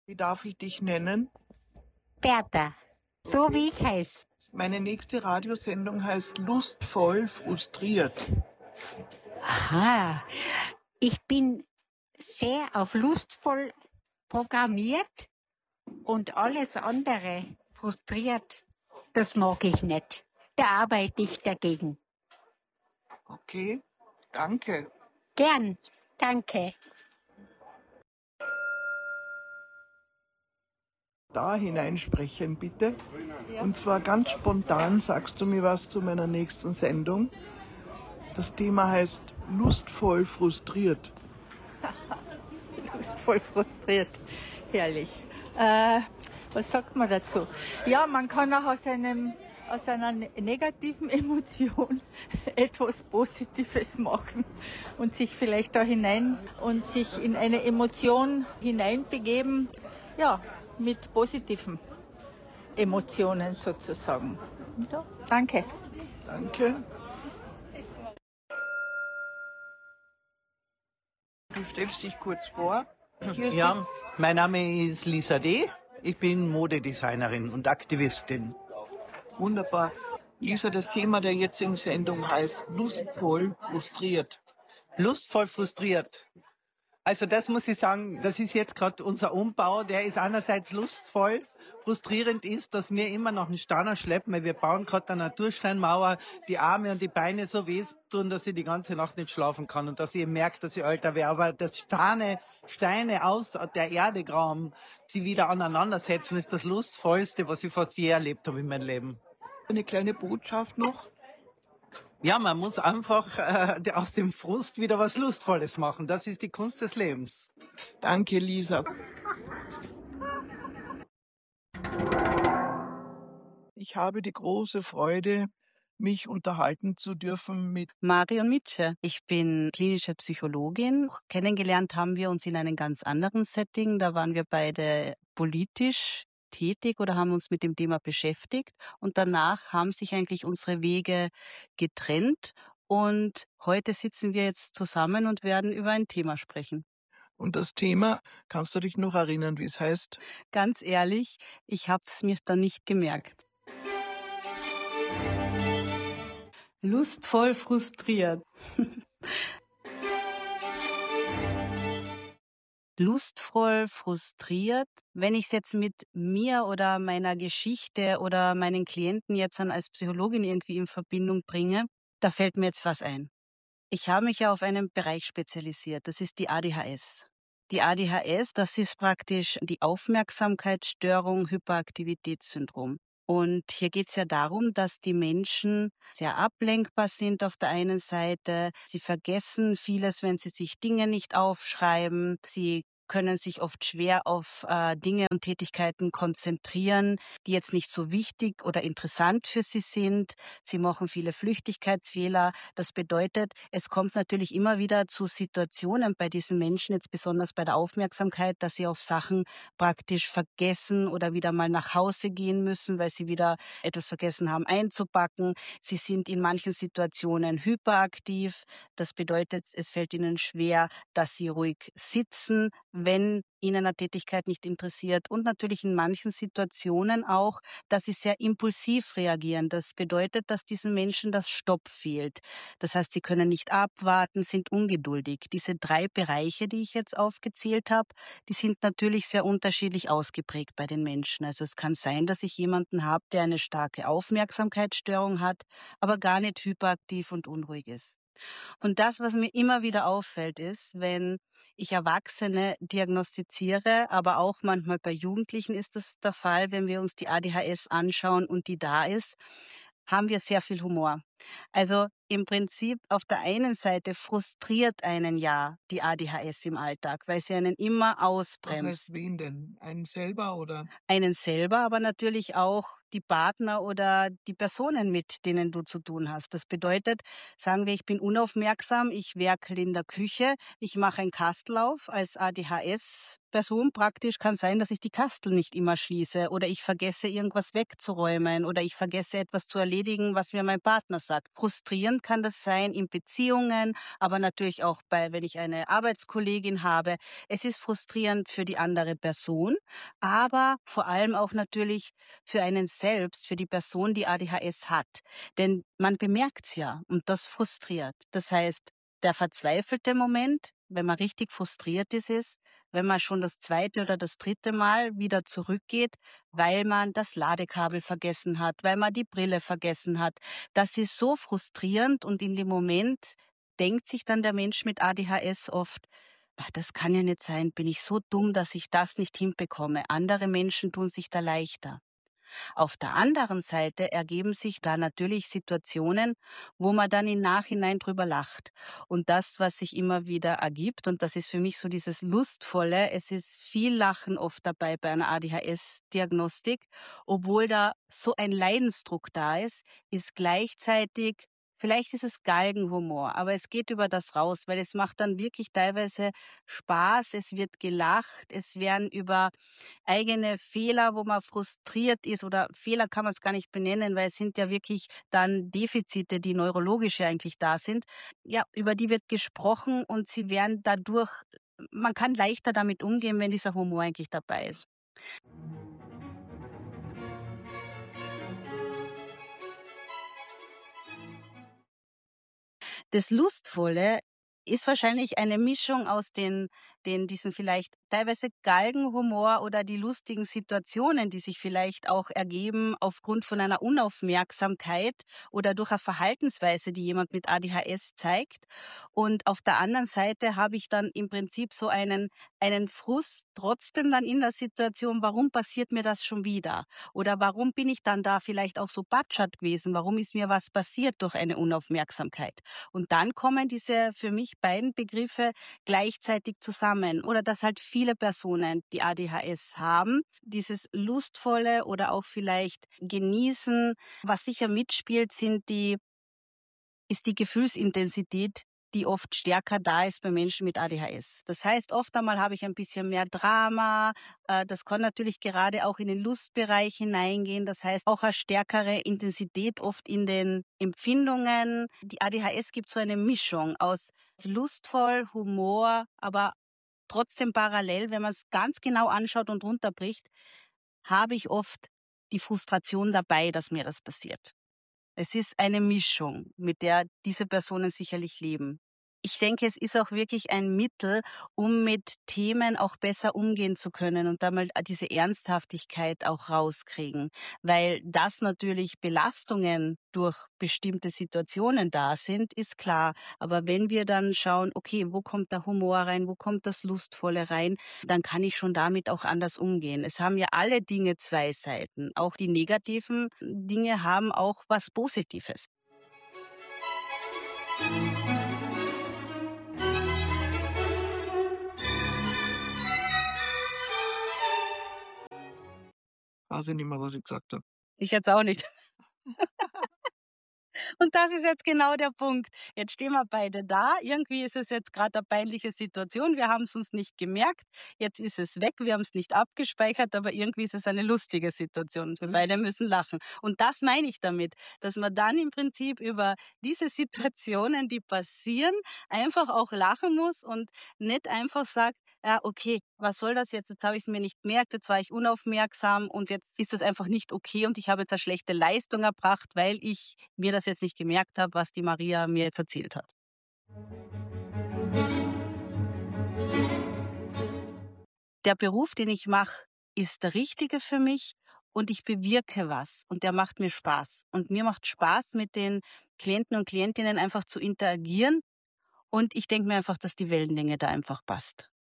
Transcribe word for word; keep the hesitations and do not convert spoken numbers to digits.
Wie darf ich dich nennen? Bertha, so wie ich heiße. Meine nächste Radiosendung heißt Lustvoll frustriert. Aha, ich bin sehr auf lustvoll programmiert und alles andere frustriert. Das mag ich nicht. Da arbeite ich dagegen. Okay, danke. Gern, danke. Da hineinsprechen, bitte. Und zwar ganz spontan sagst du mir was zu meiner nächsten Sendung. Das Thema heißt Lustvoll frustriert. Lustvoll frustriert. Herrlich. Äh, was sagt man dazu? Ja, man kann auch aus, einem, aus einer ne- negativen Emotion etwas Positives machen und sich vielleicht da hinein und sich in eine Emotion hineinbegeben, ja, mit positiven Emotionen sozusagen. Ja, danke. Danke. Du stellst dich kurz vor. Hier Ja, sitzt mein Name ist Lisa D. Ich bin Modedesignerin und Aktivistin. wunderbar. Lisa, das Thema der jetzigen Sendung heißt Lustvoll frustriert. Lustvoll frustriert. Also das muss ich sagen, das ist jetzt gerade unser Umbau. Der ist einerseits lustvoll. Frustrierend ist, dass wir immer noch einen Steiner schleppen, weil wir bauen gerade eine Natursteinmauer, die Arme und die Beine so weh tun, dass ich die ganze Nacht nicht schlafen kann und dass ich merke, dass ich älter werde. Aber das Steine, Steine aus der Erde graben, sie wieder aneinandersetzen, ist das Lustvollste, was ich fast je erlebt habe in meinem Leben. Eine kleine Botschaft noch. Ja, man muss einfach äh, aus dem Frust wieder was Lustvolles machen. Das ist die Kunst des Lebens. Danke, Lisa. Ich habe die große Freude, mich unterhalten zu dürfen mit Marion Mitsche. Ich bin klinische Psychologin. Kennengelernt haben wir uns in einem ganz anderen Setting. Da waren wir beide politisch tätig oder haben uns mit dem Thema beschäftigt. Und danach haben sich eigentlich unsere Wege getrennt. Und heute sitzen wir jetzt zusammen und werden über ein Thema sprechen. und das Thema, kannst du dich noch erinnern, wie es heißt? Ganz ehrlich, ich habe es mir dann nicht gemerkt. Lustvoll frustriert. Lustvoll frustriert, wenn ich es jetzt mit mir oder meiner Geschichte oder meinen Klienten jetzt dann als Psychologin irgendwie in Verbindung bringe, da fällt mir jetzt was ein. Ich habe mich ja auf einen Bereich spezialisiert, das ist die A D H S. Die A D H S, das ist praktisch die Aufmerksamkeitsstörung, Hyperaktivitätssyndrom. Und hier geht es ja darum, dass die Menschen sehr ablenkbar sind auf der einen Seite. Sie vergessen vieles, wenn sie sich Dinge nicht aufschreiben. Sie können sich oft schwer auf äh, Dinge und Tätigkeiten konzentrieren, die jetzt nicht so wichtig oder interessant für sie sind. Sie machen viele Flüchtigkeitsfehler. Das bedeutet, es kommt natürlich immer wieder zu Situationen bei diesen Menschen, jetzt besonders bei der Aufmerksamkeit, dass sie auf Sachen praktisch vergessen oder wieder mal nach Hause gehen müssen, weil sie wieder etwas vergessen haben einzupacken. Sie sind in manchen Situationen hyperaktiv. Das bedeutet, es fällt ihnen schwer, dass sie ruhig sitzen, wenn ihnen eine Tätigkeit nicht interessiert. Und natürlich in manchen Situationen auch, dass sie sehr impulsiv reagieren. Das bedeutet, dass diesen Menschen das Stopp fehlt. Das heißt, sie können nicht abwarten, sind ungeduldig. Diese drei Bereiche, die ich jetzt aufgezählt habe, die sind natürlich sehr unterschiedlich ausgeprägt bei den Menschen. Also es kann sein, dass ich jemanden habe, der eine starke Aufmerksamkeitsstörung hat, aber gar nicht hyperaktiv und unruhig ist. Und das, was mir immer wieder auffällt, ist, wenn ich Erwachsene diagnostiziere, aber auch manchmal bei Jugendlichen ist das der Fall, wenn wir uns die A D H S anschauen und die da ist, haben wir sehr viel Humor. Also im Prinzip auf der einen Seite frustriert einen ja die A D H S im Alltag, weil sie einen immer Was ausbremst. heißt wen denn? Einen selber oder? Einen selber, aber natürlich auch die Partner oder die Personen, mit denen du zu tun hast. Das bedeutet, sagen wir, ich bin unaufmerksam, ich werkel in der Küche, ich mache einen Kastel auf. Als A D H S-Person praktisch kann sein, dass ich die Kastel nicht immer schließe oder ich vergesse, irgendwas wegzuräumen oder ich vergesse, etwas zu erledigen, was mir mein Partner sagt. Frustrierend kann das sein in Beziehungen, aber natürlich auch bei, wenn ich eine Arbeitskollegin habe. Es ist frustrierend für die andere Person, aber vor allem auch natürlich für einen selbst, für die Person, die A D H S hat. Denn man bemerkt es ja und das frustriert. Das heißt, der verzweifelte Moment, wenn man richtig frustriert ist, ist, wenn man schon das zweite oder das dritte Mal wieder zurückgeht, weil man das Ladekabel vergessen hat, weil man die Brille vergessen hat. Das ist so frustrierend und in dem Moment denkt sich dann der Mensch mit A D H S oft, "Ach, das kann ja nicht sein, bin ich so dumm, dass ich das nicht hinbekomme. Andere Menschen tun sich da leichter." Auf der anderen Seite ergeben sich da natürlich Situationen, wo man dann im Nachhinein drüber lacht. Und das, was sich immer wieder ergibt, und das ist für mich so dieses Lustvolle, es ist viel Lachen oft dabei bei einer A D H S-Diagnostik, obwohl da so ein Leidensdruck da ist, ist gleichzeitig, vielleicht ist es Galgenhumor, aber es geht über das raus, weil es macht dann wirklich teilweise Spaß, es wird gelacht, es werden über eigene Fehler, wo man frustriert ist, oder Fehler kann man es gar nicht benennen, weil es sind ja wirklich dann Defizite, die neurologisch ja eigentlich da sind. Ja, über die wird gesprochen und sie werden dadurch, man kann leichter damit umgehen, wenn dieser Humor eigentlich dabei ist. Das Lustvolle ist wahrscheinlich eine Mischung aus den den diesen vielleicht teilweise Galgenhumor oder die lustigen Situationen, die sich vielleicht auch ergeben aufgrund von einer Unaufmerksamkeit oder durch eine Verhaltensweise, die jemand mit A D H S zeigt. Und auf der anderen Seite habe ich dann im Prinzip so einen einen Frust trotzdem dann in der Situation: „Warum passiert mir das schon wieder?" Oder „Warum bin ich dann da vielleicht auch so batschert gewesen? Warum ist mir was passiert durch eine Unaufmerksamkeit?" Und dann kommen diese für mich beiden Begriffe gleichzeitig zusammen. Oder dass halt viele Personen, die A D H S haben, dieses Lustvolle oder auch vielleicht genießen. Was sicher mitspielt, sind die ist die Gefühlsintensität, die oft stärker da ist bei Menschen mit A D H S. Das heißt, oft einmal habe ich ein bisschen mehr Drama. Äh, das kann natürlich gerade auch in den Lustbereich hineingehen. Das heißt, auch eine stärkere Intensität oft in den Empfindungen. Die A D H S gibt so eine Mischung aus lustvoll, Humor, aber trotzdem parallel, wenn man es ganz genau anschaut und runterbricht, habe ich oft die Frustration dabei, dass mir das passiert. Es ist eine Mischung, mit der diese Personen sicherlich leben. Ich denke, es ist auch wirklich ein Mittel, um mit Themen auch besser umgehen zu können und da mal diese Ernsthaftigkeit auch rauskriegen, weil das natürlich Belastungen durch bestimmte Situationen da sind, ist klar. Aber wenn wir dann schauen, okay, wo kommt der Humor rein, wo kommt das Lustvolle rein, dann kann ich schon damit auch anders umgehen. Es haben ja alle Dinge zwei Seiten. Auch die negativen Dinge haben auch was Positives. Weiß ich nicht mehr, was ich gesagt habe. Ich jetzt auch nicht. Und das ist jetzt genau der Punkt. Jetzt stehen wir beide da. Irgendwie ist es jetzt gerade eine peinliche Situation. Wir haben es uns nicht gemerkt. Jetzt ist es weg. Wir haben es nicht abgespeichert, aber irgendwie ist es eine lustige Situation. Und wir beide müssen lachen. Und das meine ich damit, dass man dann im Prinzip über diese Situationen, die passieren, einfach auch lachen muss und nicht einfach sagt, ja, okay, was soll das jetzt? Jetzt habe ich es mir nicht gemerkt, jetzt war ich unaufmerksam und jetzt ist das einfach nicht okay und ich habe jetzt eine schlechte Leistung erbracht, weil ich mir das jetzt nicht gemerkt habe, was die Maria mir jetzt erzählt hat. Der Beruf, den ich mache, ist der richtige für mich und ich bewirke was und der macht mir Spaß. Und mir macht Spaß, mit den Klienten und Klientinnen einfach zu interagieren und ich denke mir einfach, dass die Wellenlänge da einfach passt.